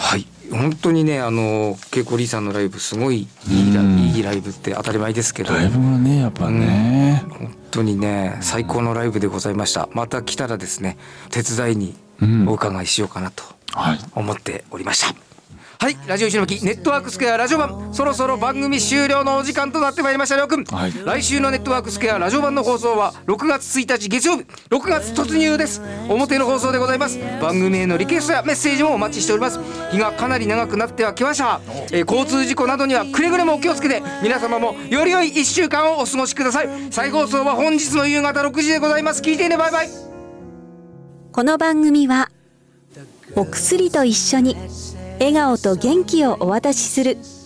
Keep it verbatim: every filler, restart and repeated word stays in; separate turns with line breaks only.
はい、本当にね、あのケイコリーさんのライブすごいいいラ、いいライブって当たり前ですけど、
ライブがねやっぱね、
うん、本当にね最高のライブでございました。また来たらですね手伝いにお伺いしようかなと思っておりました。はい、ラジオ石巻ネットワークスクエアラジオ版、そろそろ番組終了のお時間となってまいりました。りょうくん、はい、来週のネットワークスクエアラジオ版の放送はろくがつついたち月曜日、ろくがつ突入です。表の放送でございます。番組へのリクエストやメッセージもお待ちしております。日がかなり長くなってはきました、えー、交通事故などにはくれぐれもお気をつけて、皆様もより良いいっしゅうかんをお過ごしください。再放送は本日の夕方ろくじでございます。聞いてね、バイバイ。
この番組はお薬と一緒に笑顔と元気をお渡しする